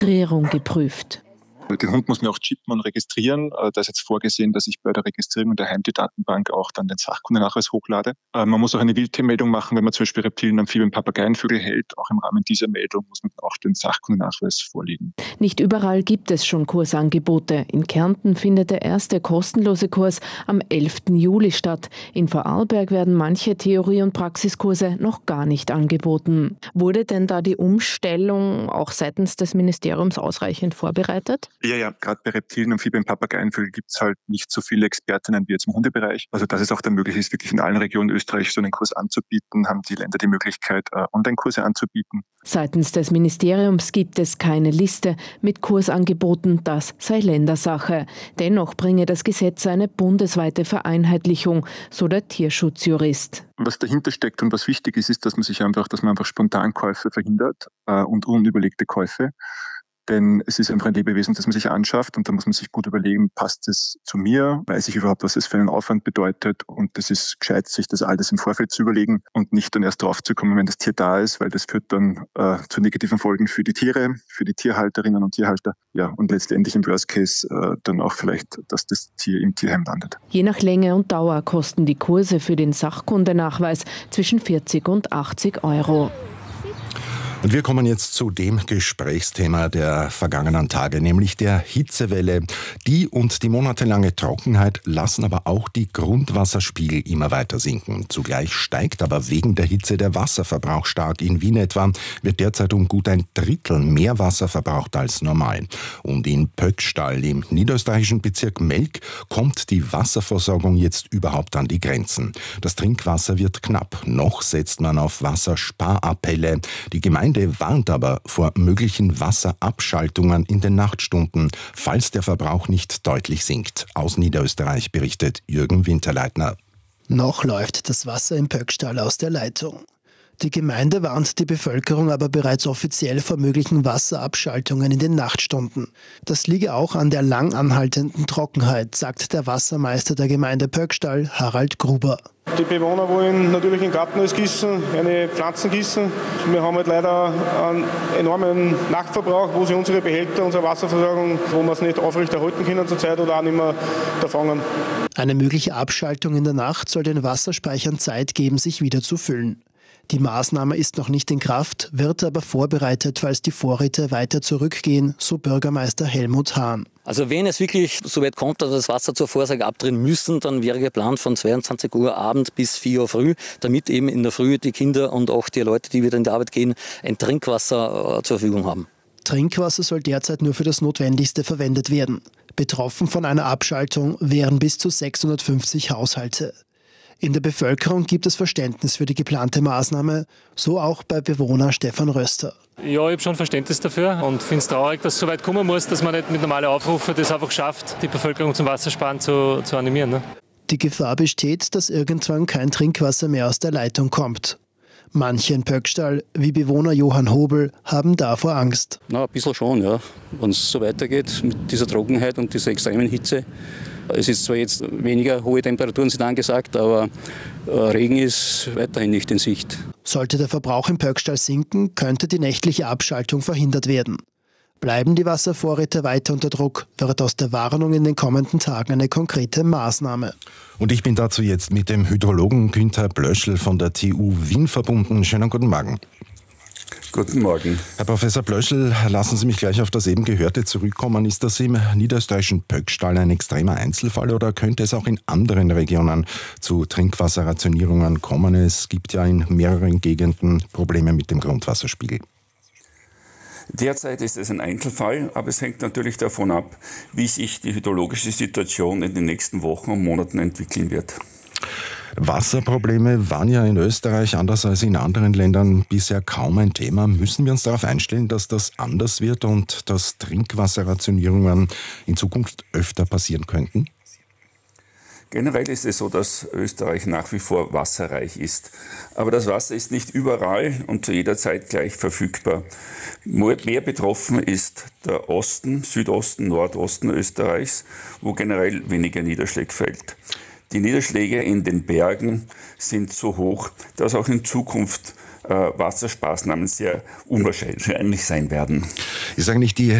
Registrierung geprüft. Den Hund muss man auch chippen und registrieren. Da ist jetzt vorgesehen, dass ich bei der Registrierung der Heimtierdatenbank auch dann den Sachkundenachweis hochlade. Man muss auch eine Wildtiermeldung machen, wenn man zum Beispiel Reptilien, Amphibien, Papageienvögel hält. Auch im Rahmen dieser Meldung muss man auch den Sachkundenachweis vorlegen. Nicht überall gibt es schon Kursangebote. In Kärnten findet der erste kostenlose Kurs am 11. Juli statt. In Vorarlberg werden manche Theorie- und Praxiskurse noch gar nicht angeboten. Wurde denn da die Umstellung auch seitens des Ministeriums ausreichend vorbereitet? Ja, gerade bei Reptilien, Amphibien, Papageienvögel gibt es halt nicht so viele Expertinnen wie jetzt im Hundebereich. Also dass es auch dann möglich ist, wirklich in allen Regionen Österreichs so einen Kurs anzubieten, haben die Länder die Möglichkeit, Online-Kurse anzubieten. Seitens des Ministeriums gibt es keine Liste mit Kursangeboten, das sei Ländersache. Dennoch bringe das Gesetz eine bundesweite Vereinheitlichung, so der Tierschutzjurist. Was dahinter steckt und was wichtig ist, ist, dass man einfach Spontankäufe verhindert und unüberlegte Käufe. Denn es ist einfach ein Lebewesen, das man sich anschafft und da muss man sich gut überlegen, passt es zu mir? Weiß ich überhaupt, was es für einen Aufwand bedeutet? Und das ist gescheit, sich das alles im Vorfeld zu überlegen und nicht dann erst drauf zu kommen, wenn das Tier da ist, weil das führt dann zu negativen Folgen für die Tiere, für die Tierhalterinnen und Tierhalter. Ja, und letztendlich im Worst Case dann auch vielleicht, dass das Tier im Tierheim landet. Je nach Länge und Dauer kosten die Kurse für den Sachkundenachweis zwischen 40 und 80 Euro. Und wir kommen jetzt zu dem Gesprächsthema der vergangenen Tage, nämlich der Hitzewelle. Die und die monatelange Trockenheit lassen aber auch die Grundwasserspiegel immer weiter sinken. Zugleich steigt aber wegen der Hitze der Wasserverbrauch stark. In Wien etwa wird derzeit um gut ein Drittel mehr Wasser verbraucht als normal. Und in Pöckstall im niederösterreichischen Bezirk Melk kommt die Wasserversorgung jetzt überhaupt an die Grenzen. Das Trinkwasser wird knapp. Noch setzt man auf Wassersparappelle. Die Gemeinde warnt aber vor möglichen Wasserabschaltungen in den Nachtstunden, falls der Verbrauch nicht deutlich sinkt. Aus Niederösterreich berichtet Jürgen Winterleitner. Noch läuft das Wasser im Pöckstall aus der Leitung. Die Gemeinde warnt die Bevölkerung aber bereits offiziell vor möglichen Wasserabschaltungen in den Nachtstunden. Das liege auch an der lang anhaltenden Trockenheit, sagt der Wassermeister der Gemeinde Pöckstall, Harald Gruber. Die Bewohner wollen natürlich im Garten alles gießen, eine Pflanzen gießen. Wir haben halt leider einen enormen Nachtverbrauch, wo sie unsere Behälter, unsere Wasserversorgung, wo wir es nicht aufrechterhalten können zurzeit oder auch nicht mehr da fangen. Eine mögliche Abschaltung in der Nacht soll den Wasserspeichern Zeit geben, sich wieder zu füllen. Die Maßnahme ist noch nicht in Kraft, wird aber vorbereitet, falls die Vorräte weiter zurückgehen, so Bürgermeister Helmut Hahn. Also wenn es wirklich so weit kommt, dass wir das Wasser zur Vorsorge abdrehen müssen, dann wäre geplant von 22 Uhr Abend bis 4 Uhr früh, damit eben in der Früh die Kinder und auch die Leute, die wieder in die Arbeit gehen, ein Trinkwasser zur Verfügung haben. Trinkwasser soll derzeit nur für das Notwendigste verwendet werden. Betroffen von einer Abschaltung wären bis zu 650 Haushalte. In der Bevölkerung gibt es Verständnis für die geplante Maßnahme, so auch bei Bewohner Stefan Röster. Ja, ich habe schon Verständnis dafür und finde es traurig, dass es so weit kommen muss, dass man nicht mit normalen Aufrufen das einfach schafft, die Bevölkerung zum Wassersparen zu animieren. Ne? Die Gefahr besteht, dass irgendwann kein Trinkwasser mehr aus der Leitung kommt. Manche in Pöckstall, wie Bewohner Johann Hobel, haben davor Angst. Na, ein bisschen schon, ja. Wenn es so weitergeht mit dieser Trockenheit und dieser extremen Hitze. Es ist zwar jetzt weniger hohe Temperaturen sind angesagt, aber Regen ist weiterhin nicht in Sicht. Sollte der Verbrauch im Pöckstall sinken, könnte die nächtliche Abschaltung verhindert werden. Bleiben die Wasservorräte weiter unter Druck, wird aus der Warnung in den kommenden Tagen eine konkrete Maßnahme. Und ich bin dazu jetzt mit dem Hydrologen Günther Blöschl von der TU Wien verbunden. Schönen guten Morgen. Guten Morgen. Herr Professor Blöschl, lassen Sie mich gleich auf das eben Gehörte zurückkommen. Ist das im niederösterreichischen Pöckstall ein extremer Einzelfall oder könnte es auch in anderen Regionen zu Trinkwasserrationierungen kommen? Es gibt ja in mehreren Gegenden Probleme mit dem Grundwasserspiegel. Derzeit ist es ein Einzelfall, aber es hängt natürlich davon ab, wie sich die hydrologische Situation in den nächsten Wochen und Monaten entwickeln wird. Wasserprobleme waren ja in Österreich, anders als in anderen Ländern, bisher kaum ein Thema. Müssen wir uns darauf einstellen, dass das anders wird und dass Trinkwasserrationierungen in Zukunft öfter passieren könnten? Generell ist es so, dass Österreich nach wie vor wasserreich ist. Aber das Wasser ist nicht überall und zu jeder Zeit gleich verfügbar. Mehr betroffen ist der Osten, Südosten, Nordosten Österreichs, wo generell weniger Niederschlag fällt. Die Niederschläge in den Bergen sind so hoch, dass auch in Zukunft Wassersparnahmen sehr unwahrscheinlich sein werden. Ist eigentlich die